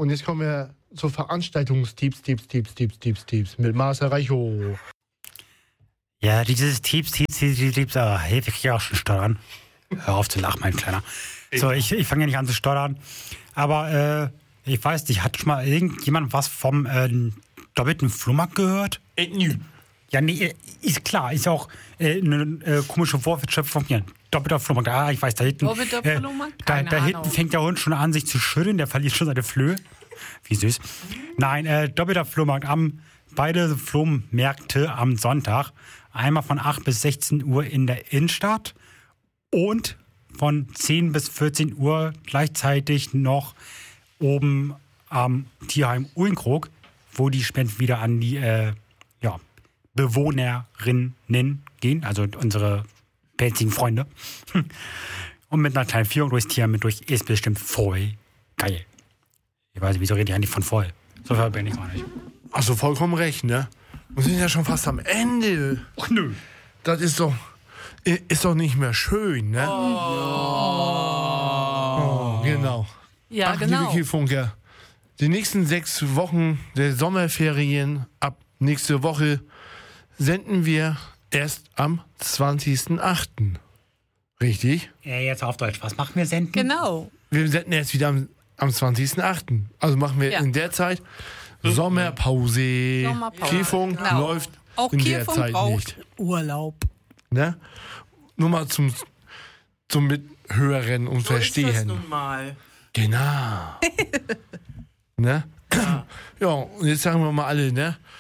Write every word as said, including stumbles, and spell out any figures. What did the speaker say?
und jetzt kommen wir zu Veranstaltungstipps, Tipps, Tipps, Tipps, Tipps, Tipps mit Marcel Reichow. Ja, dieses Tipps, Tipps, Tipps, Tipps, aber hey, wir kriegen ja auch schon Stottern. Hör auf zu lachen, mein Kleiner. So, ich, ich fange ja nicht an zu stottern. Aber äh, ich weiß nicht, hat schon mal irgendjemand was vom äh, doppelten Flohmarkt gehört? Äh, nö. Ja, nee, ist klar, ist ja auch äh, eine äh, komische Wortwirtschaft von mir. Doppelter Flohmarkt, ah, ich weiß, da hinten. Doppelter äh, Flohmarkt? Da, Keine da hinten Ahnung. fängt der Hund schon an, sich zu schütteln, der verliert schon seine Flöhe. Wie süß. Nein, äh, doppelter Flohmarkt am, beide Flohmärkte am Sonntag. Einmal von acht bis sechzehn Uhr in der Innenstadt und von zehn bis vierzehn Uhr gleichzeitig noch oben am Tierheim Uhlenkrog, wo die Spenden wieder an die äh, ja, Bewohnerinnen gehen, also unsere pelzigen Freunde. Und mit einer kleinen Führung durchs Tierheim mit durch ist bestimmt voll geil. Ich weiß nicht, wieso rede ich eigentlich von voll? So viel bin ich gar nicht. Hast du vollkommen recht, ne? Wir sind ja schon fast am Ende. Ach nö. Das ist doch, ist doch nicht mehr schön, ne? Oh. Oh, genau. Ja, Ach, genau. liebe Kielfunker, die nächsten sechs Wochen der Sommerferien ab nächste Woche senden wir erst am zwanzigsten achten Richtig? Ja, jetzt auf Deutsch. Was machen wir senden? Genau. Wir senden erst wieder am, am zwanzigsten achten Also machen wir Ja. in der Zeit Sommerpause. Sommerpause. Kielfunk Genau. läuft Auch in der Kielfunk Zeit braucht nicht. Urlaub. Ne? Nur mal zum, zum Mithören und So ist das Verstehen. nun mal. Genau. Ne? Ja. Ja, und jetzt sagen wir mal alle, ne?